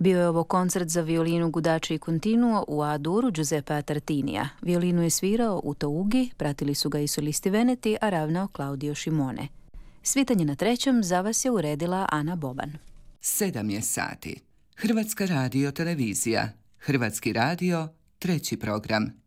Bio je ovo koncert za violinu Gudači i Continuo u A-duru Giuseppea Tartinija. Violinu je svirao Uto Ugi, pratili su ga i solisti Veneti, a ravnao Claudio Šimone. Svitanje na trećem za vas je uredila Ana Boban. 7 je sati. Hrvatska radio televizija. Hrvatski radio, treći program.